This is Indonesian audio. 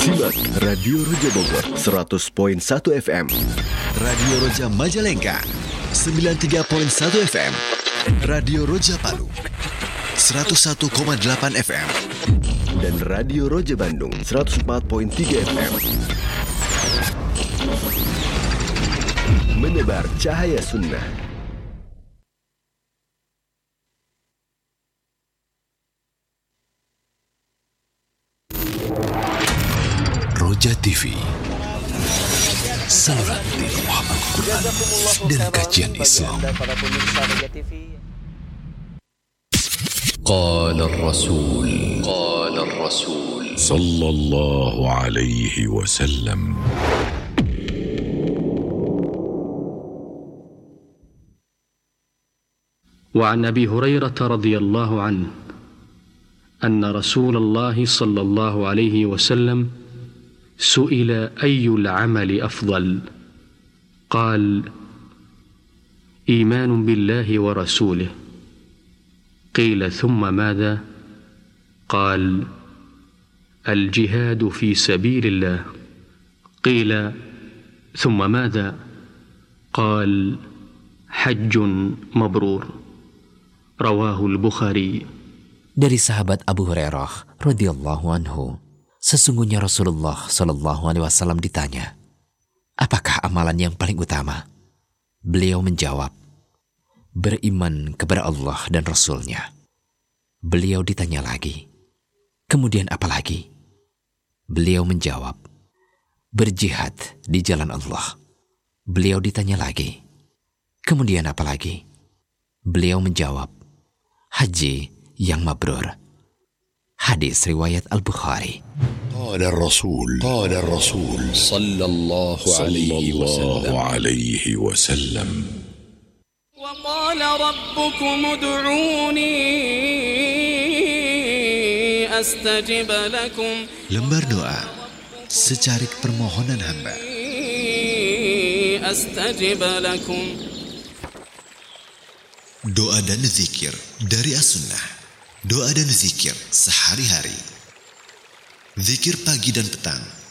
Simak Radio Roja Bogor 100.1 FM, Radio Roja Majalengka 93.1 FM, Radio Roja Palu 101,8 FM, dan Radio Roja Bandung 104.3 FM. Menebar cahaya sunnah. Roja TV, saluran tilawahan Al-Quran dan kajian Islam. Qala Rasul sallallahu alaihi wasallam. وعن أبي هريرة رضي الله عنه أن رسول الله صلى الله عليه وسلم سئل أي العمل أفضل؟ قال: إيمان بالله ورسوله. قيل: ثم ماذا؟ قال: الجهاد في سبيل الله. قيل: ثم ماذا؟ قال: حج مبرور. Rawahul Bukhari. Dari sahabat Abu Hurairah radhiyallahu anhu, sesungguhnya Rasulullah sallallahu alaihi wasallam ditanya, apakah amalan yang paling utama? Beliau menjawab, beriman kepada Allah dan Rasul-Nya. Beliau ditanya lagi, kemudian apa lagi? Beliau menjawab, berjihad di jalan Allah. Beliau ditanya lagi, kemudian apa lagi? Beliau menjawab, haji yang mabrur. Hadis riwayat Al-Bukhari. Qala Rasul sallallahu alaihi wasallam. Wa qala rabbukum ud'uni astajib lakum. Lembar doa secarik permohonan hamba. Astajib lakum. Doa dan zikir dari As-Sunnah. Doa dan zikir sehari-hari. Zikir pagi dan petang